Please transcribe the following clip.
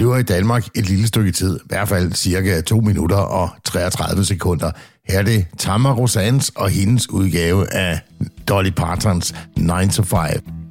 bliver i Danmark et lille stykke tid, i hvert fald cirka 2 minutter og 33 sekunder. Her er det Tamara Rosanes og hendes udgave af Dolly Partons 9 to 5.